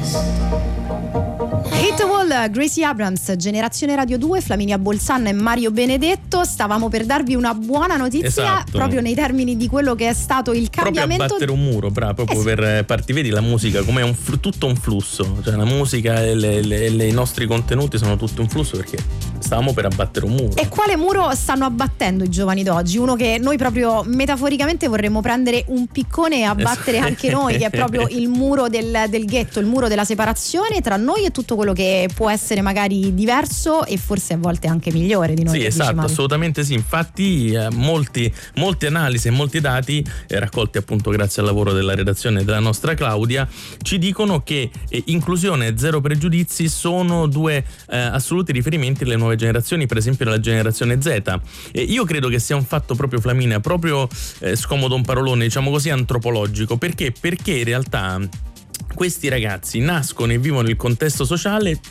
Hit Wall, Gracie Abrams, Generazione Radio 2, Flaminia Bolzan e Mario Benedetto. Stavamo per darvi una buona notizia, esatto, proprio nei termini di quello che è stato il cambiamento. Proprio a battere un muro, proprio per parti. Vedi la musica come tutto un flusso, cioè la musica e i nostri contenuti sono tutto un flusso, perché stavamo per abbattere un muro. E quale muro stanno abbattendo i giovani d'oggi? Uno che noi proprio metaforicamente vorremmo prendere un piccone e abbattere anche noi, che è proprio il muro del ghetto, il muro della separazione tra noi e tutto quello che può essere magari diverso e forse a volte anche migliore di noi. Sì, esatto, assolutamente sì. Infatti molte analisi e molti dati raccolti appunto grazie al lavoro della redazione della nostra Claudia ci dicono che inclusione e zero pregiudizi sono due assoluti riferimenti alle nuove generazioni, per esempio la generazione Z. Io credo che sia un fatto proprio, Flaminia, proprio scomodo un parolone, diciamo così, antropologico. Perché in realtà questi ragazzi nascono e vivono il contesto sociale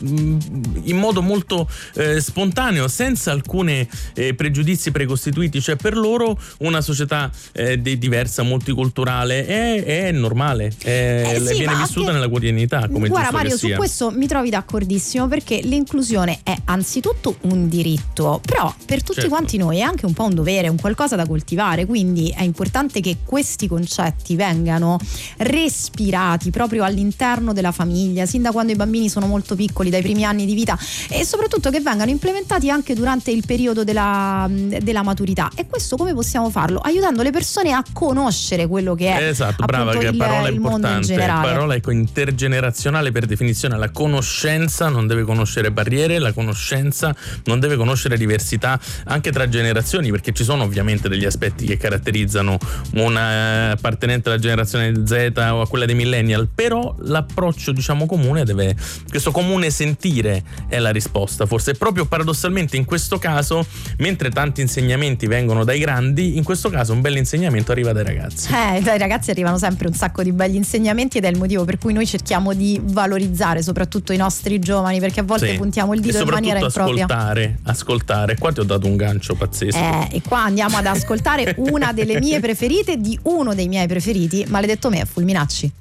in modo molto spontaneo, senza alcune pregiudizi precostituiti, cioè per loro una società diversa, multiculturale è normale, sì, viene vissuta nella quotidianità, come guarda, giusto Mario, che sia. su questo mi trovi d'accordissimo, perché l'inclusione è anzitutto un diritto, però per tutti quanti noi è anche un po' un dovere, un qualcosa da coltivare, quindi è importante che questi concetti vengano respirati proprio all'interno della famiglia, sin da quando i bambini sono molto piccoli, dai primi anni di vita, e soprattutto che vengano implementati anche durante il periodo della maturità. E questo come possiamo farlo? Aiutando le persone a conoscere quello che è, esatto, brava, che parola il mondo in generale. Parola intergenerazionale per definizione. La conoscenza non deve conoscere barriere, la conoscenza non deve conoscere diversità anche tra generazioni, perché ci sono ovviamente degli aspetti che caratterizzano una appartenente alla generazione Z o a quella dei millennial, però l'approccio, diciamo, comune questo comune sentire è la risposta. Forse proprio paradossalmente in questo caso, mentre tanti insegnamenti vengono dai grandi, in questo caso un bel insegnamento arriva dai ragazzi. Dai ragazzi arrivano sempre un sacco di belli insegnamenti, ed è il motivo per cui noi cerchiamo di valorizzare soprattutto i nostri giovani, perché a volte puntiamo il dito in maniera impropria. Ascoltare. Qua ti ho dato un gancio pazzesco. E qua andiamo ad ascoltare una delle mie preferite di uno dei miei preferiti, Maledetto me, Fulminacci.